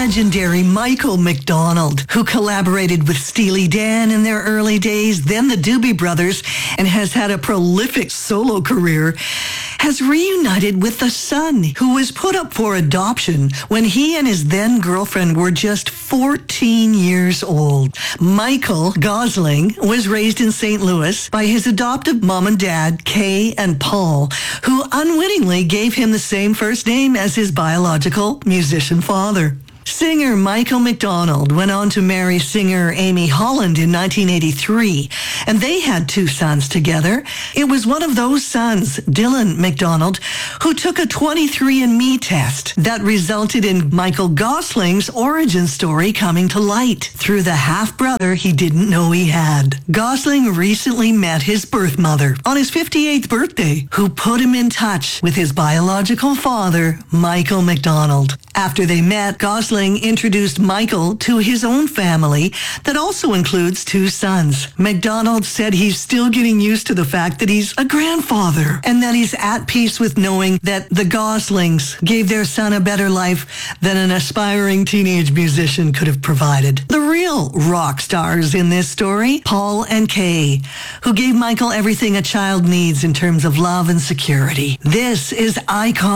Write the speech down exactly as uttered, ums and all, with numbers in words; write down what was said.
legendary Michael McDonald, who collaborated with Steely Dan in their early days, then the Doobie Brothers, and has had a prolific solo career, has reunited with the son who was put up for adoption when he and his then girlfriend were just fourteen years old. Michael Gosling was raised in Saint Louis by his adoptive mom and dad, Kay and Paul, who unwittingly gave him the same first name as his biological musician father. Singer Michael McDonald went on to marry singer Amy Holland in nineteen eighty-three, and they had two sons together. It was one of those sons, Dylan McDonald, who took a twenty-three and me test that resulted in Michael Gosling's origin story coming to light through the half-brother he didn't know he had. Gosling recently met his birth mother on his fifty-eighth birthday, who put him in touch with his biological father, Michael McDonald. After they met, Gosling introduced Michael to his own family that also includes two sons. McDonald said he's still getting used to the fact that he's a grandfather and that he's at peace with knowing that the Goslings gave their son a better life than an aspiring teenage musician could have provided. The real rock stars in this story, Paul and Kay, who gave Michael everything a child needs in terms of love and security. This is Icon